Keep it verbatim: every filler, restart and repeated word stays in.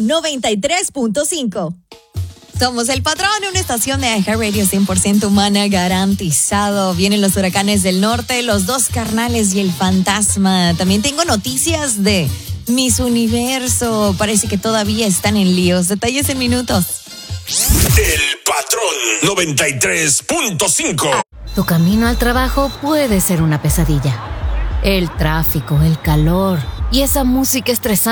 noventa y tres punto cinco. Somos El Patrón, una estación de iHeartRadio cien por ciento humana, garantizado. Vienen los huracanes del norte, los dos carnales y el fantasma. También tengo noticias de Miss Universo. Parece que todavía están en líos. Detalles en minutos. El Patrón noventa y tres punto cinco. Tu camino al trabajo puede ser una pesadilla. El tráfico, el calor y esa música estresante